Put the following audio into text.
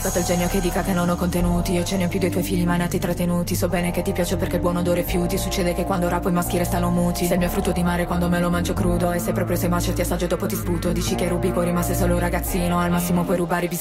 stato il genio che dica che non ho contenuti. Io ce ne ho più dei tuoi figli mai nati trattenuti. So bene che ti piace perché il buon odore fiuti. Succede che quando rapo i maschi restano muti. Sei il mio frutto di mare quando me lo mangio crudo. E se proprio sei macio ti assaggio e dopo ti sputo. Dici che rubi cuori ma sei solo un ragazzino. Al massimo puoi rubare i